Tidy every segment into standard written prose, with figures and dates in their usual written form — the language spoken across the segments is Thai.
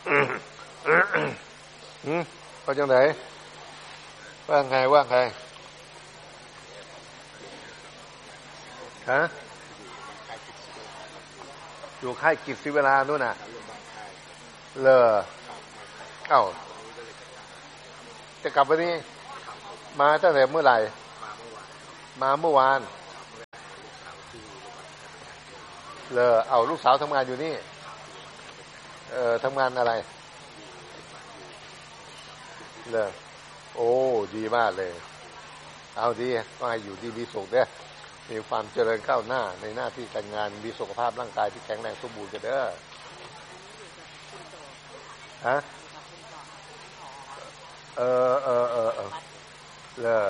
เขาจังไหนว่าไงฮะอยู่ค่ายกิจศิวรานู่นน่ะเลอเอ้าจะกลับวันนี้มาตั้งแต่เมื่อไหร่มาเมื่อวานเลอเอาลูกสาวทำงานอยู่นี่ทำงานอะไรเลอโอ้ดีมากเลยเอาดีก็ให้อยู่ดีมีสุขเด้อมีความเจริญก้าวหน้าในหน้าที่การงานมีสุขภาพร่างกายที่แข็งแรงสมบูรณ์กันเด้อฮะเลย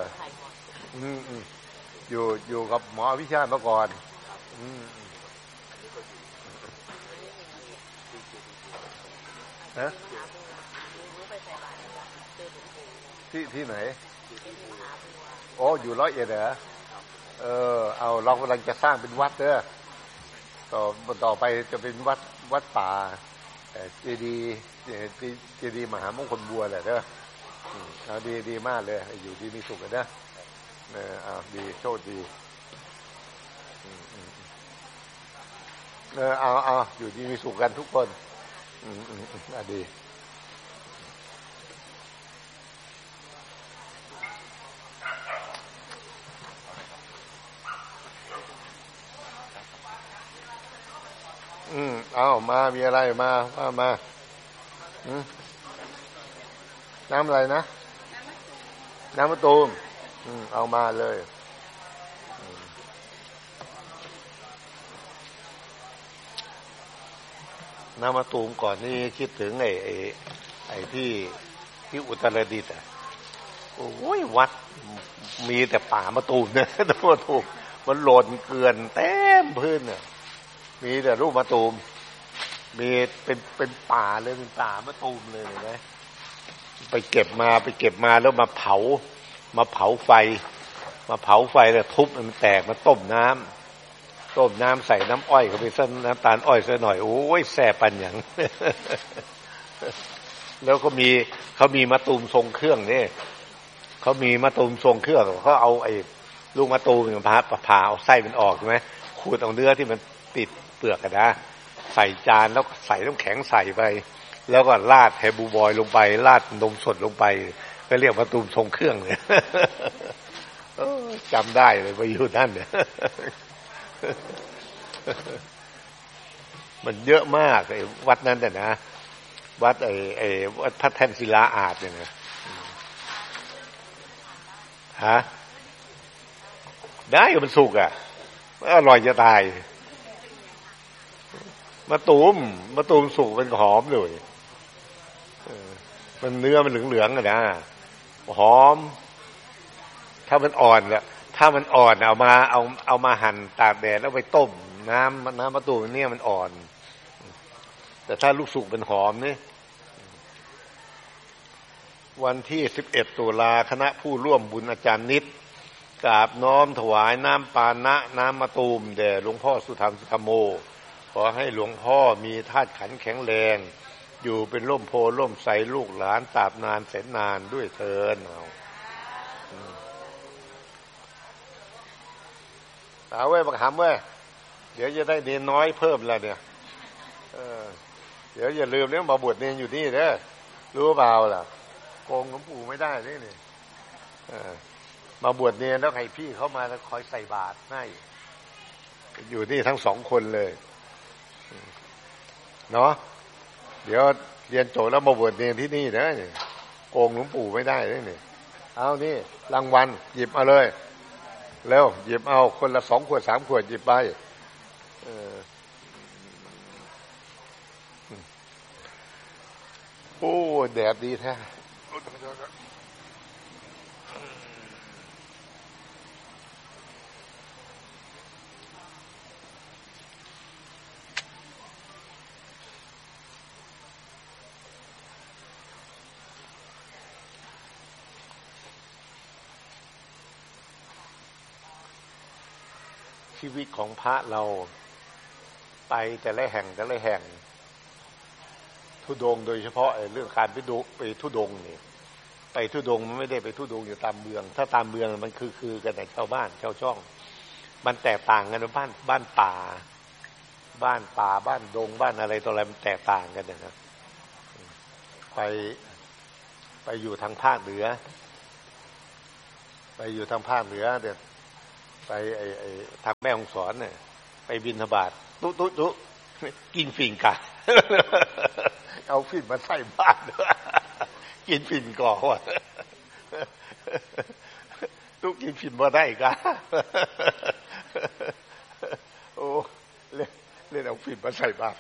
อยู่กับหมอวิชามาก่อนฮะที่ไหนโอ้อยู่101เหรอเอาเรากำลังจะสร้างเป็นวัดเด้อต่อไปจะเป็นวัดป่าเจดีย์มหามงคลบัวแหละเด้อเอาดีมากเลยอยู่ดีมีสุขกันเด้อเอาดีโชคดีเอาอยู่ดีมีสุขกันทุกคนดีเอามามีอะไรมาว่ามาน้ำอะไรนะน้ำมะตูมเอามาเลยน้ำมะตูมก่อนนี่คิดถึงไอ้ที่อุตรดิตถ์โอ้ยวัดมีแต่ป่ามะตูมเนี่ยน้ำมะตูมมันหล่นเกลื่อนเต็มพื้นเนี่ยมีแต่รูปมะตูมมีเป็นป่าเลยเป็นป่ามะตูมเลยเห็นไหมไปเก็บมาแล้วมาเผาไฟแล้วทุบมันแตกมาต้มน้ำใส่น้ำอ้อยเข้าไปซะน้ำตาลอ้อยซะหน่อยโอ้ยแซ่บปันอย่าง แล้วก็เขามีมะตูมทรงเครื่องนี่เขามีมะตูมทรงเครื่องเขาเอาไอ้ลูกมะตูมมันผ่าเอาไส้มันออกใช่ไหมขูดเอาเนื้อที่มันติดเปลือกกันนะใส่จานแล้วใส่น้ำแข็งใส่ไปแล้วก็ราดแฮบูบอยลงไปราดนมสดลงไปก็เรียกมะตูมทรงเครื่องเลยจำได้เลยไปอยู่นั่นเนี่ยมันเยอะมากไอ้วัดนั้นแต่นะวัดไอ้วัดพระแท่นศิลาอาสน์เนี่ยนะฮะได้มันสุกอ่ะอร่อยจะตายมะตูมสุกเป็นหอมเลยมันเนื้อมันเหลืองๆอ่ะนะหอมถ้ามันอ่อนแล้วถ้ามันอ่อนเอามาหั่นตากแดดแล้วไปต้มน้ำมะตูมเนี่ยมันอ่อนแต่ถ้าลูกสุกเป็นหอมนี่วันที่11 ตุลาคณะผู้ร่วมบุญอาจารย์นิตกราบน้อมถวายน้ำปานะน้ำมะตูมแด่หลวงพ่อสุธรรมสุธรรมโมขอให้หลวงพ่อมีธาตุขันธ์แข็งแรงอยู่เป็นร่มโพล่มใสลูกหลานตราบนานแสนนานด้วยเถิดเอาไว้บังคับไว้เดี๋ยวจะได้เนนน้อยเพิ่มแล้วเนี่ยเดี๋ยวอย่าลืมเนี่ยมาบวชเนนอยู่นี่เด้อรู้เปล่าล่ะโกงหลวงปู่ไม่ได้นี่มาบวชเนนแล้วให้พี่เขามาแล้วคอยใส่บาตรให้อยู่นี่ทั้ง2 คนเลยเนาะเดี๋ยวเรียนจบแล้วมาบวชเนนที่นี่นะโกงหลวงปู่ไม่ได้นี่เอานี่รางวัลหยิบเอาเลยแล้วหยิบเอาคนละ2 ขวด 3 ขวดหยิบไปโอ้แดดดีแท้ชีวิตของพระเราไปแต่ละแห่งธุดงค์โดยเฉพาะเรื่องการไปธุดงค์นี่ไปธุดงค์มันไม่ได้ไปธุดงค์อยู่ตามเมืองถ้าตามเมืองมันคือกันแต่ชาวบ้านชาวช่องมันแตกต่างกันนะบ้านป่าบ้านดงบ้านอะไรตัวอะไรมันแตกต่างกันนะไปอยู่ทางภาคเหนือไปอยู่ทางภาคเหนือเดี๋ยวไปทางแม่ฮ่องสอนเนี่ยไปบิณฑบาตตุ๊กินฝิ่นกันเอาฝิ่นมาใส่บ้านกินฝิ่นก่อว่ะตุ๊กินฝิ่นมาได้กันโอ้เล่นเอาฝิ่นมาใส่บ้าน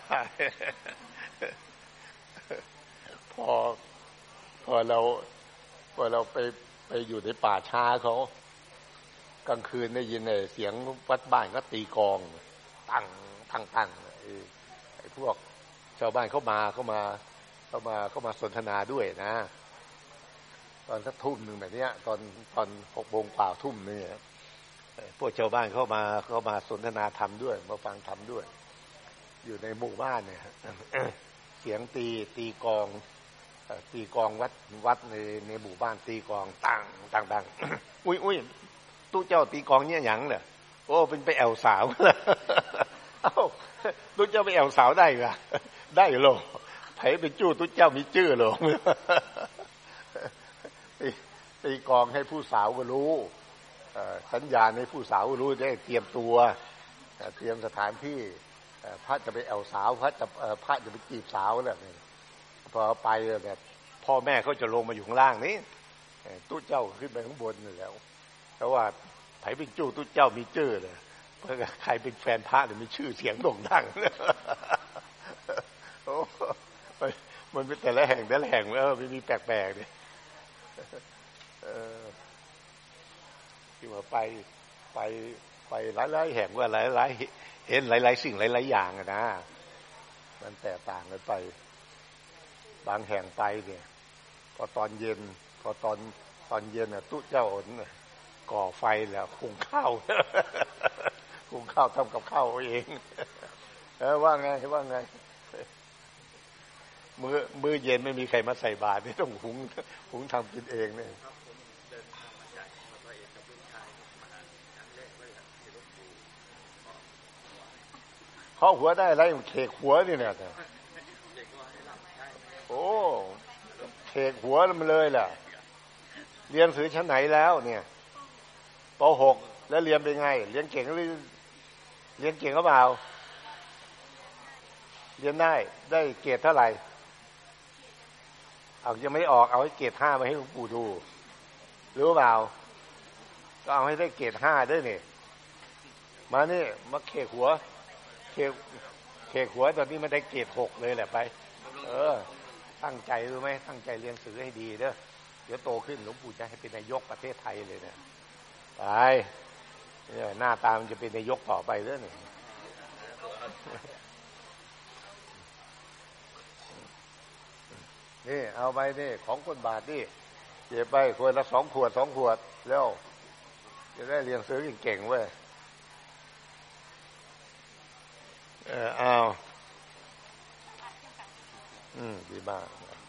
พอเราไปอยู่ในป่าช้าเขากลางคืนได้ยินเสียงวัดบ้านก็ตีกลองตั้งไอ้พวกชาวบ้านเข้ามาสนทนาด้วยนะตอนสักทุ่มหนึ่งแบบนี้ตอน6 โมงกว่าทุ่มนึงพวกชาวบ้านเข้ามาสนทนาธรรมด้วยมาฟังธรรมด้วยอยู่ในหมู่บ้านเนี่ยเสียงตีกลองวัดในหมู่บ้านตีกลองตั้งอุ้ยตู้เจ้าตีกลองเนี่ยหยังเหรอโอ้เป็นไปแอวสาวเอ้าตู้เจ้าไปแอวสาวได้เหรอได้เหรอไผเป็นจู้ตู้เจ้ามีชื่อเหรอตีกลองให้ผู้สาวก็รู้สัญญาณให้ผู้สาวรู้ได้เตรียมตัวเตรียมสถานที่พระจะไปแอวสาวพระจะไปจีบสาวแล้วนี่พอไปแบบพ่อแม่เขาจะลงมาอยู่ข้างล่างนี้ตู้เจ้าขึ้นไปข้างบนนี่แล้วเพราะว่าไผเป็นจู้ตู้เจ้ามีชื่อเลยเพราะใครเป็นแฟนพระเนี่ยมีชื่อเสียงโด่งดังโอ้มันเป็นแต่ละแห่งไม่มีแปลกๆเนี่ยที่ว่าไปหลายๆแห่งว่าหลายๆเห็นหลายๆสิ่งหลายๆอย่างนะมันแตกต่างกันไปบางแห่งไปเนี่ยพอตอนเย็นตู้เจ้าก่อไฟแล้วหุงข้าวทำกับข้าวเองว่าไงมื้อเย็นไม่มีใครมาใส่บาตรนี่ต้องหุงทำกินเองเนี่ยเคาะหัวได้อะไรเคกหัวนี่เนี่ยโอ้เคกหัวมันเลยแหละเรียนหนังสือชั้นไหนแล้วเนี่ยป.6 แล้วเรียนเป็นไงเรียนเก่งหรือเรียนเก่งหรือเปล่าเรียนได้เกรดเท่าไหร่เอายังไม่ออกเอาให้เกรด5มาให้หลวงปู่ดูรู้เปล่าก็เอาให้ได้เกรด5ด้วยนี่มานี่มาเคกหัวตอนนี้มันได้เกรด6เลยแหละไปตั้งใจรู้ไหมตั้งใจเรียนหนังสือให้ดีเด้อเดี๋ยวโตขึ้นหลวงปู่จะให้เป็นนายกประเทศไทยเลยเนี่ยไปเนี่ยหน้าตามันจะเป็นนายกต่อไปเด้อนี่เอาไปนี่ของคนบาทนี่เก็บไปคนละ2 ขวดแล้วจะได้เรียนหนังสือเก่งๆเว้ยเอาดีมาก